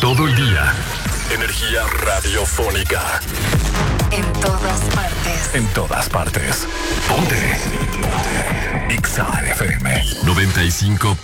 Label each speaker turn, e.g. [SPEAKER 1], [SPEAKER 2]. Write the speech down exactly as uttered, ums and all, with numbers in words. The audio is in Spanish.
[SPEAKER 1] todo el día. Energía radiofónica.
[SPEAKER 2] En todas partes.
[SPEAKER 1] En todas partes. Ponte. Ponte. Exa F M noventa y cinco